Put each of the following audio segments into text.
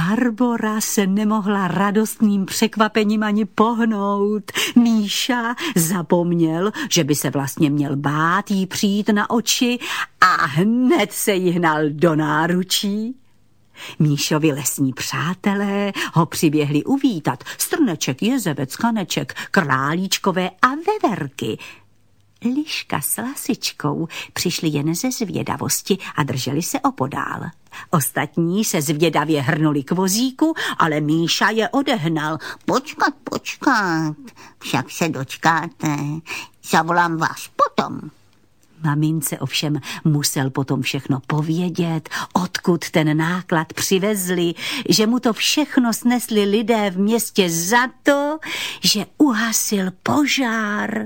Barbora se nemohla radostným překvapením ani pohnout. Míša zapomněl, že by se vlastně měl bát jí přijít na oči a hned se jí hnal do náručí. Míšovi lesní přátelé ho přiběhli uvítat. Strneček, jezevec, kaneček, králíčkové a veverky. Liška s Lasičkou přišli jen ze zvědavosti a drželi se opodál. Ostatní se zvědavě hrnuli k vozíku, ale Míša je odehnal. Počkat, však se dočkáte, zavolám vás potom. Mamince ovšem musel potom všechno povědět, odkud ten náklad přivezli, že mu to všechno snesli lidé v městě za to, že uhasil požár.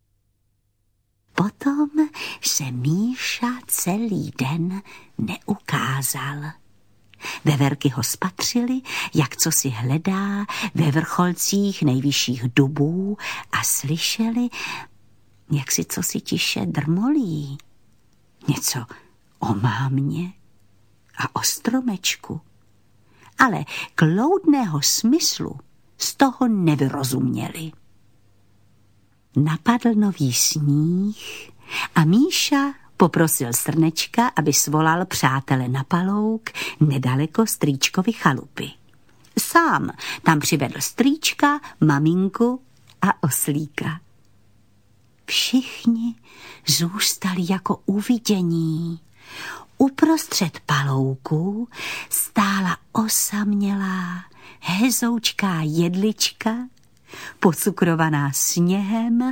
Potom se Míša celý den neukázal. Veverky ho spatřili, jak co si hledá ve vrcholcích nejvyšších dubů a slyšeli, jak si co si tiše drmolí. Něco o mámě a o stromečku. Ale kloudného smyslu z toho nevyrozuměli. Napadl nový sníh a Míša poprosil Strnečka, aby svolal přátele na palouk nedaleko strýčkovy chalupy. Sám tam přivedl strýčka, maminku a oslíka. Všichni zůstali jako uvidění. Uprostřed palouku stála osamělá, hezoučká jedlička, pocukrovaná sněhem,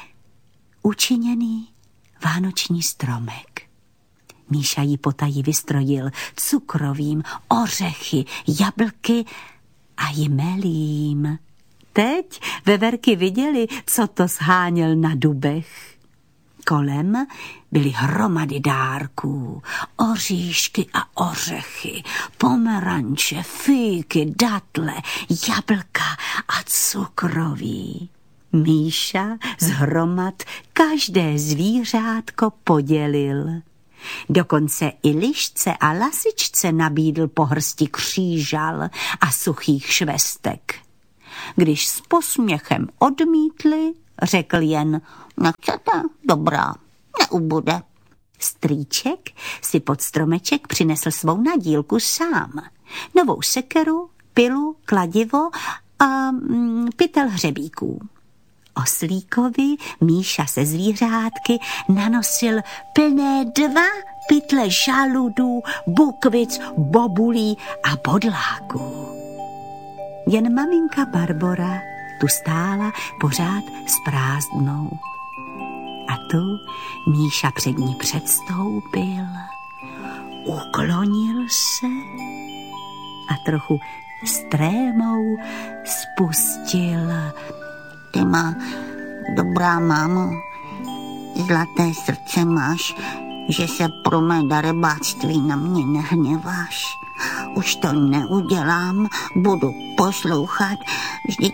učiněný vánoční stromek. Míša ji potají vystrojil cukrovým, ořechy, jablky a jmelím. Teď veverky viděli, co to sháněl na dubech. Kolem byly hromady dárků, oříšky a ořechy, pomeranče, fíky, datle, jablka a cukroví. Míša z hromad každé zvířátko podělil. Dokonce i lišce a lasičce nabídl po hrsti křížal a suchých švestek. Když s posměchem odmítli, řekl jen: Nechcete? Dobrá, neubude. Strýček si pod stromeček přinesl svou nadílku sám. Novou sekeru, pilu, kladivo a pytel hřebíků. Oslíkovi Míša se zvířátky nanosil plné 2 pytle žaludů, bukvic, bobulí a bodláků. Jen maminka Barbora tu stála pořád s prázdnou. A tu Míša před ní předstoupil, uklonil se a trochu s trémou spustil: Ty má, dobrá mámo, zlaté srdce máš, že se pro mé darebáctví na mě nehněváš. Už to neudělám, budu poslouchat, vždyť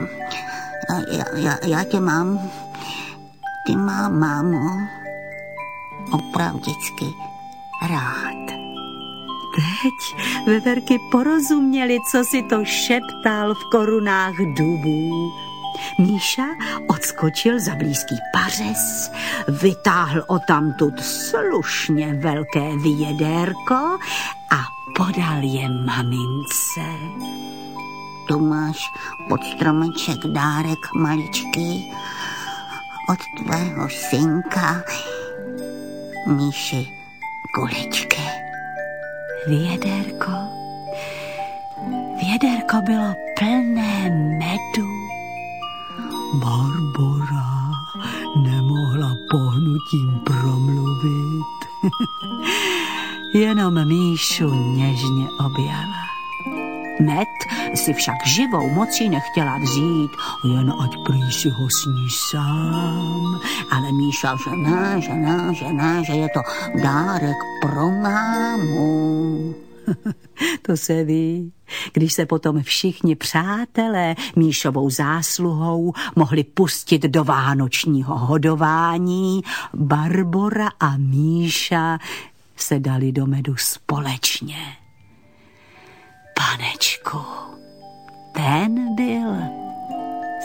já tě mám, ty má, mámo, opravdicky rád. Teď veverky porozuměli, co si to šeptal v korunách dubů. Míša odskočil za blízký pařez, vytáhl odtamtud slušně velké vyjedérko a podal je mamince. Tu máš pod stromeček dárek maličký od tvého synka Míši Kuličky. Vědérko bylo plné medu. Barbora nemohla pohnutím promluvit. Jenom Míšu něžně objala. Med si však živou mocí nechtěla vzít, jen ať prý si ho sní sám. Ale Míša, že je to dárek pro mámu. To se ví, když se potom všichni přátelé Míšovou zásluhou mohli pustit do vánočního hodování, Barbora a Míša se dali do medu společně. Panečku, ten byl